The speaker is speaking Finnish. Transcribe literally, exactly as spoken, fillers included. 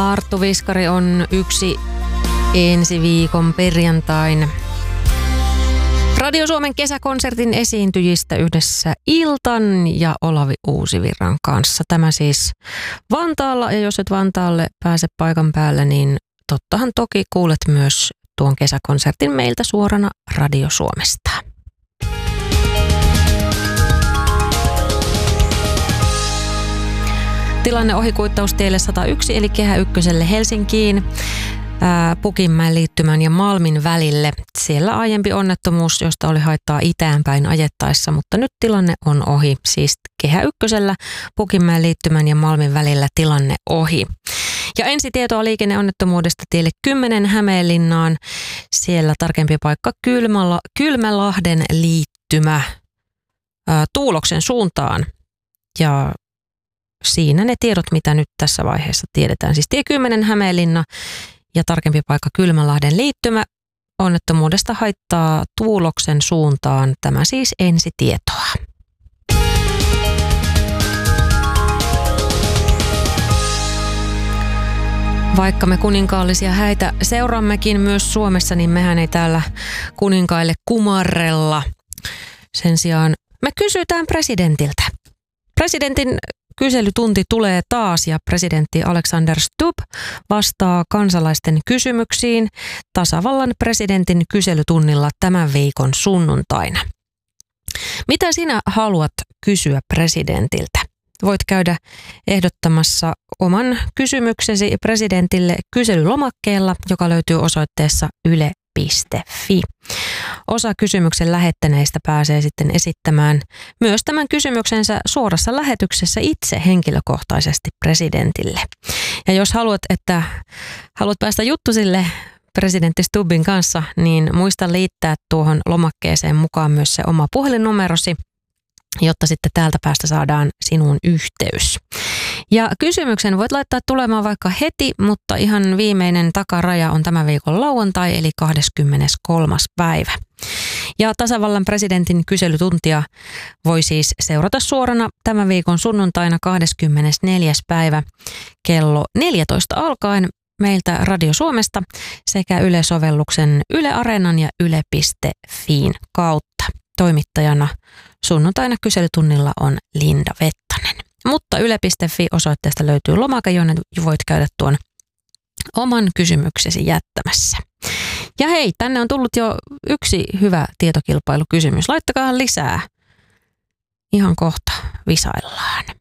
Arttu Viskari on yksi ensi viikon perjantain Radio Suomen kesäkonsertin esiintyjistä yhdessä Iltan ja Olavi Uusivirran kanssa. Tämä siis Vantaalla, ja jos et Vantaalle pääse paikan päälle, niin tottahan toki kuulet myös tuon kesäkonsertin meiltä suorana Radio Suomesta. Tilanne ohikuittaustielle sata yksi eli Kehä Ykköselle Helsinkiin, ää, Pukinmäen liittymän ja Malmin välille. Siellä aiempi onnettomuus, josta oli haittaa itäänpäin ajettaessa, mutta nyt tilanne on ohi. Siis Kehä Ykkösellä Pukinmäen liittymän ja Malmin välillä tilanne ohi. Ja ensitietoa liikenneonnettomuudesta tielle kymmenen Hämeenlinnaan. Siellä tarkempi paikka Kylmäla, Kylmälahden liittymä ää, Tuuloksen suuntaan. Ja siinä ne tiedot, mitä nyt tässä vaiheessa tiedetään. Siis tie kymmenen Hämeenlinna ja tarkempi paikka Kylmälahden liittymä. Onnettomuudesta haittaa Tuuloksen suuntaan. Tämä siis ensitietoa. Vaikka me kuninkaallisia häitä seuraammekin myös Suomessa, niin mehän ei täällä kuninkaille kumarrella. Sen sijaan me kysytään presidentiltä. Presidentin kyselytunti tulee taas ja presidentti Alexander Stubb vastaa kansalaisten kysymyksiin tasavallan presidentin kyselytunnilla tämän viikon sunnuntaina. Mitä sinä haluat kysyä presidentiltä? Voit käydä ehdottamassa oman kysymyksesi presidentille kyselylomakkeella, joka löytyy osoitteessa yle piste fi. Osa kysymyksen lähettäneistä pääsee sitten esittämään myös tämän kysymyksensä suorassa lähetyksessä itse henkilökohtaisesti presidentille. Ja jos haluat, että haluat päästä juttusille presidentti Stubbin kanssa, niin muista liittää tuohon lomakkeeseen mukaan myös se oma puhelinnumerosi, jotta sitten täältä päästä saadaan sinuun yhteys. Ja kysymyksen voit laittaa tulemaan vaikka heti, mutta ihan viimeinen takaraja on tämän viikon lauantai, eli kahdeskymmeneskolmas päivä. Ja tasavallan presidentin kyselytuntia voi siis seurata suorana tämän viikon sunnuntaina kahdeskymmenesneljäs päivä kello neljätoista alkaen meiltä Radio Suomesta sekä Yle-sovelluksen Yle Areenan ja yle piste fiin kautta. Toimittajana sunnuntaina kyselytunnilla on Linda Vettanen. Mutta yle piste fi osoitteesta löytyy lomake, jonne voit käydä tuon oman kysymyksesi jättämässä. Ja hei, tänne on tullut jo yksi hyvä tietokilpailukysymys. Laittakaa lisää. Ihan kohta visaillaan.